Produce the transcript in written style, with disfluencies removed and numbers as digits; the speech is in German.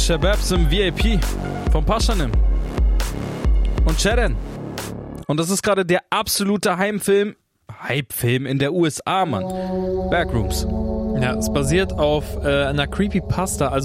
Shababs im VIP von Paschanim und Cheren. Und das ist gerade der absolute Hype-Film in der USA, Mann. Backrooms. Ja, es basiert auf einer Creepypasta, also